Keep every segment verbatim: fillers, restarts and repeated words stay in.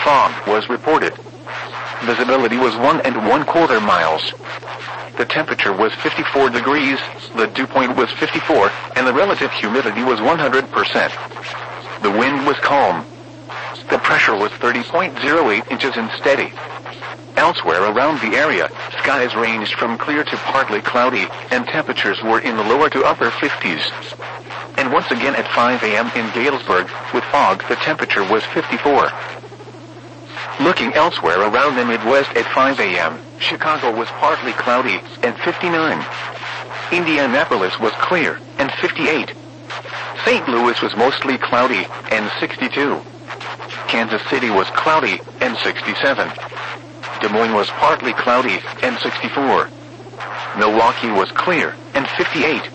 fog was reported. Visibility was one and one quarter miles. The temperature was fifty-four degrees, the dew point was fifty-four, and the relative humidity was one hundred percent. The wind was calm. The pressure was thirty point zero eight inches and steady. Elsewhere around the area, skies ranged from clear to partly cloudy, and temperatures were in the lower to upper fifties. And once again at five a.m. in Galesburg, with fog, the temperature was fifty-four. Looking elsewhere around the Midwest at five a.m., Chicago was partly cloudy, and fifty-nine. Indianapolis was clear, and fifty-eight. Saint Louis was mostly cloudy, and sixty-two. Kansas City was cloudy, and sixty-seven. Des Moines was partly cloudy, and sixty-four. Milwaukee was clear, and fifty-eight.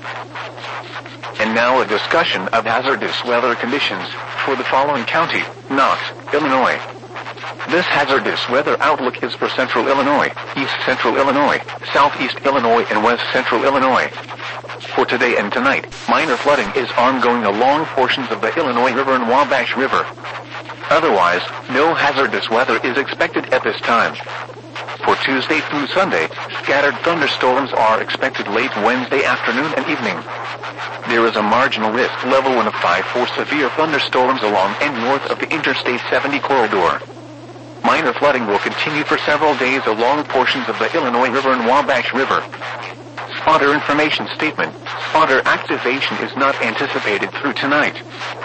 And now a discussion of hazardous weather conditions for the following county, Knox, Illinois. This hazardous weather outlook is for central Illinois, east central Illinois, southeast Illinois, and west central Illinois. For today and tonight, minor flooding is ongoing along portions of the Illinois River and Wabash River. Otherwise, no hazardous weather is expected at this time. For Tuesday through Sunday, scattered thunderstorms are expected late Wednesday afternoon and evening. There is a marginal risk level one of five for severe thunderstorms along and north of the Interstate seventy corridor. Minor flooding will continue for several days along portions of the Illinois River and Wabash River. Spotter information statement. Spotter activation is not anticipated through tonight.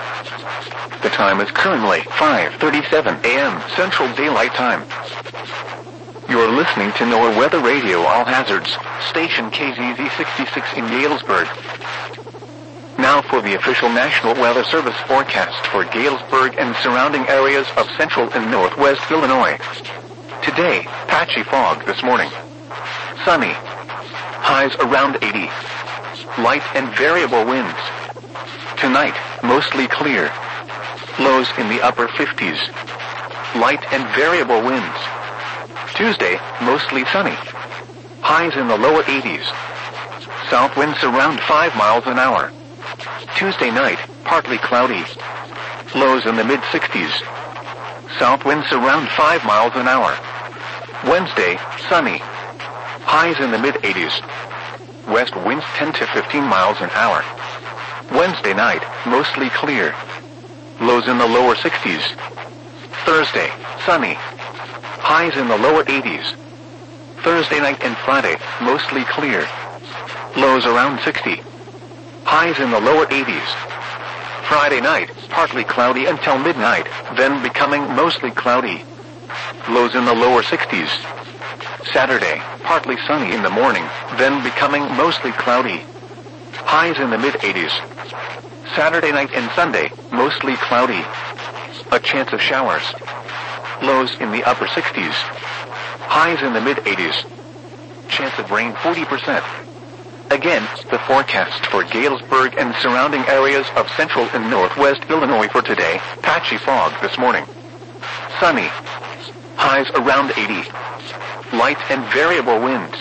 The time is currently five thirty-seven a.m. Central Daylight Time. You're listening to NOAA Weather Radio All Hazards, station K Z Z sixty-six in Galesburg. Now for the official National Weather Service forecast for Galesburg and surrounding areas of central and northwest Illinois. Today, patchy fog this morning. Sunny. Highs around eighty. Light and variable winds. Tonight, mostly clear. Lows in the upper fifties. Light and variable winds. Tuesday, mostly sunny. Highs in the lower eighties. South winds around five miles an hour. Tuesday night, partly cloudy. Lows in the mid-sixties. South winds around five miles an hour. Wednesday, sunny. Highs in the mid-eighties. West winds ten to fifteen miles an hour. Wednesday night, mostly clear. Lows in the lower sixties. Thursday, sunny. Highs in the lower eighties. Thursday night and Friday, mostly clear. Lows around sixty. Highs in the lower eighties. Friday night, partly cloudy until midnight, then becoming mostly cloudy. Lows in the lower sixties. Saturday, partly sunny in the morning, then becoming mostly cloudy. Highs in the mid-eighties. Saturday night and Sunday, mostly cloudy. A chance of showers. Lows in the upper sixties. Highs in the mid-eighties. Chance of rain forty percent. Again, the forecast for Galesburg and surrounding areas of central and northwest Illinois for today, patchy fog this morning. Sunny. Highs around eighty. Light and variable winds.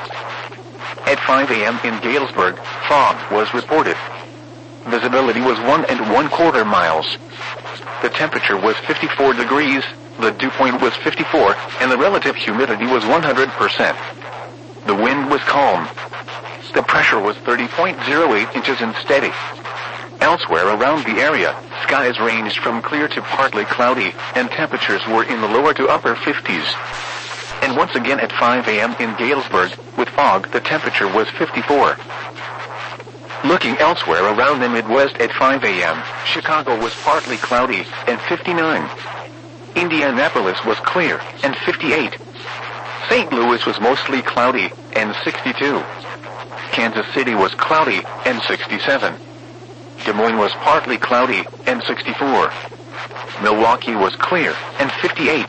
At five a.m. in Galesburg, fog was reported. Visibility was one and one quarter miles. The temperature was fifty-four degrees, the dew point was fifty-four, and the relative humidity was one hundred percent. The wind was calm. The pressure was thirty point zero eight inches and steady. Elsewhere around the area, skies ranged from clear to partly cloudy, and temperatures were in the lower to upper fifties. And once again at five a.m. in Galesburg, with fog, the temperature was fifty-four. Looking elsewhere around the Midwest at five a.m., Chicago was partly cloudy, and fifty-nine. Indianapolis was clear, and fifty-eight. Saint Louis was mostly cloudy, and sixty-two. Kansas City was cloudy, and sixty-seven. Des Moines was partly cloudy, and sixty-four. Milwaukee was clear, and fifty-eight.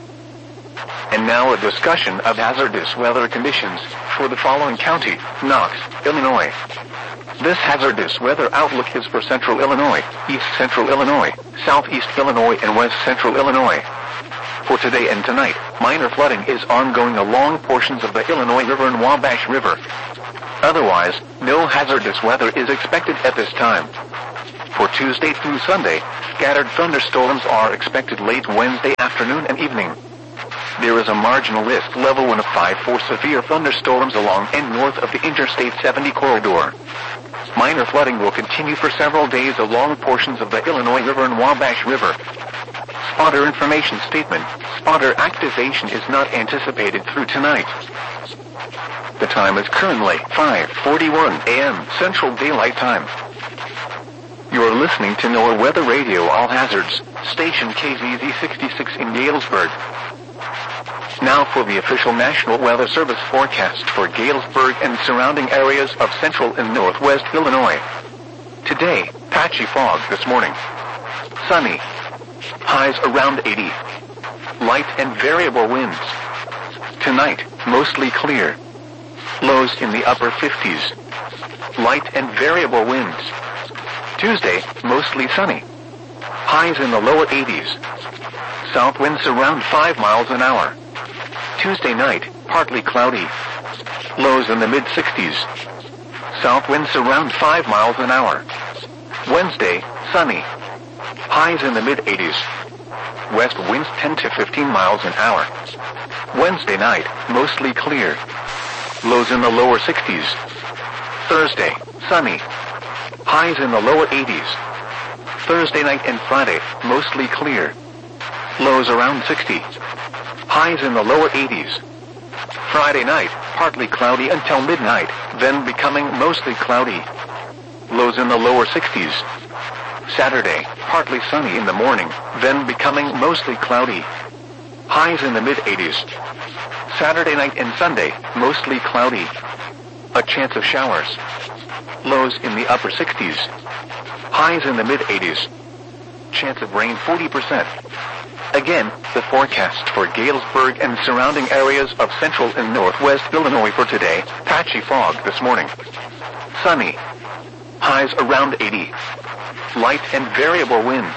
And now a discussion of hazardous weather conditions for the following county, Knox, Illinois. This hazardous weather outlook is for central Illinois, east central Illinois, southeast Illinois, and west central Illinois. For today and tonight, minor flooding is ongoing along portions of the Illinois River and Wabash River. Otherwise, no hazardous weather is expected at this time. For Tuesday through Sunday, scattered thunderstorms are expected late Wednesday afternoon and evening. There is a marginal risk level one of five for severe thunderstorms along and north of the Interstate seventy corridor. Minor flooding will continue for several days along portions of the Illinois River and Wabash River. Spotter information statement. Spotter activation is not anticipated through tonight. The time is currently five forty-one a m Central Daylight Time. You're listening to NOAA Weather Radio All Hazards, station K Z Z sixty-six in Galesburg. Now for the official National Weather Service forecast for Galesburg and surrounding areas of central and northwest Illinois. Today, patchy fog this morning. Sunny. Highs around eighty. Light and variable winds. Tonight, mostly clear. Lows in the upper fifties. Light and variable winds. Tuesday, mostly sunny. Highs in the lower eighties. South winds around five miles an hour. Tuesday night, partly cloudy. Lows in the mid-sixties. South winds around five miles an hour. Wednesday, sunny. Highs in the mid-eighties. West winds ten to fifteen miles an hour. Wednesday night, mostly clear. Lows in the lower sixties. Thursday, sunny. Highs in the lower eighties. Thursday night and Friday, mostly clear. Lows around sixty. Highs in the lower eighties. Friday night, partly cloudy until midnight, then becoming mostly cloudy. Lows in the lower sixties. Saturday, partly sunny in the morning, then becoming mostly cloudy. Highs in the mid-eighties. Saturday night and Sunday, mostly cloudy. A chance of showers. Lows in the upper sixties. Highs in the mid-eighties. Chance of rain forty percent. Again, the forecast for Galesburg and surrounding areas of central and northwest Illinois for today, patchy fog this morning. Sunny. Highs around eighty. Light and variable winds.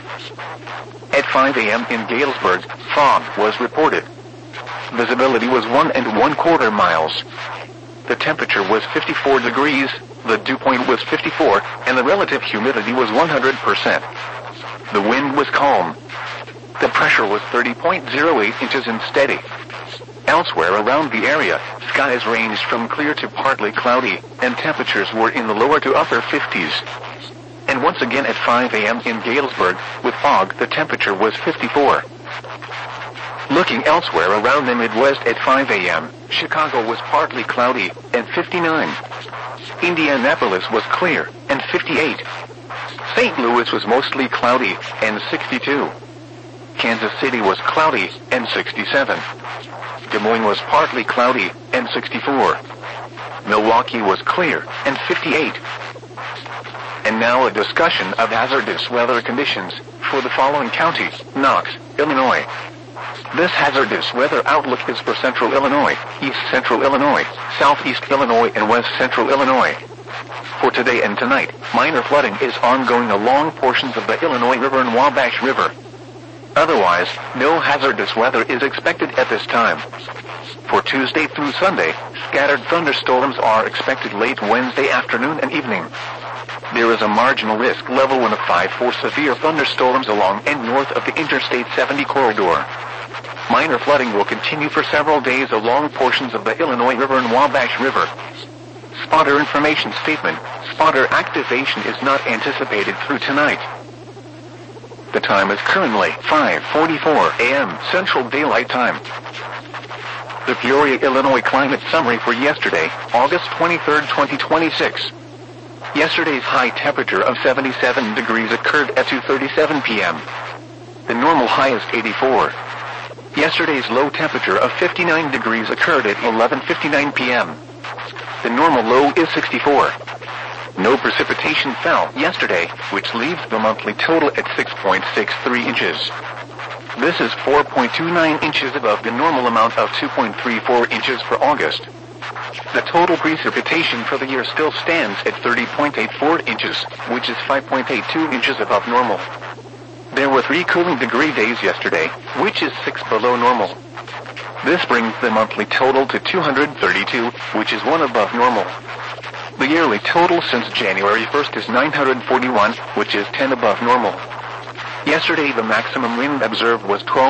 At five a m in Galesburg, fog was reported. Visibility was one and one quarter miles. The temperature was fifty-four degrees, the dew point was fifty-four, and the relative humidity was one hundred percent. The wind was calm. The pressure was thirty point zero eight inches and steady. Elsewhere around the area, skies ranged from clear to partly cloudy, and temperatures were in the lower to upper fifties. And once again at five a m in Galesburg, with fog, the temperature was fifty-four. Looking elsewhere around the Midwest at five a m, Chicago was partly cloudy, and fifty-nine. Indianapolis was clear, and fifty-eight. Saint Louis was mostly cloudy, and sixty-two. Kansas City was cloudy, and sixty-seven. Des Moines was partly cloudy, and sixty-four. Milwaukee was clear, and fifty-eight. And now a discussion of hazardous weather conditions for the following counties: Knox, Illinois. This hazardous weather outlook is for central Illinois, east central Illinois, southeast Illinois, and west central Illinois. For today and tonight, minor flooding is ongoing along portions of the Illinois River and Wabash River. Otherwise, no hazardous weather is expected at this time. For Tuesday through Sunday, scattered thunderstorms are expected late Wednesday afternoon and evening. There is a marginal risk level one of five for severe thunderstorms along and north of the Interstate seventy corridor. Minor flooding will continue for several days along portions of the Illinois River and Wabash River. Spotter information statement. Spotter activation is not anticipated through tonight. The time is currently five forty-four a m Central Daylight Time. The Peoria, Illinois climate summary for yesterday, August twenty-third, twenty twenty-six. Yesterday's high temperature of seventy-seven degrees occurred at two thirty-seven p m The normal high is eighty-four. Yesterday's low temperature of fifty-nine degrees occurred at eleven fifty-nine p m The normal low is sixty-four. No precipitation fell yesterday, which leaves the monthly total at six point six three inches. This is four point two nine inches above the normal amount of two point three four inches for August. The total precipitation for the year still stands at thirty point eight four inches, which is five point eight two inches above normal. There were three cooling degree days yesterday, which is six below normal. This brings the monthly total to two hundred thirty-two, which is one above normal. The yearly total since January first is nine hundred forty-one, which is ten above normal. Yesterday the maximum wind observed was twelve